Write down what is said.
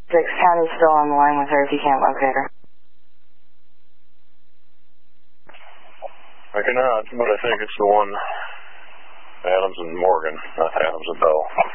County's still on the line with her if you can't locate her. I cannot, but I think it's the one Adams and Morgan, not Adams and Bell.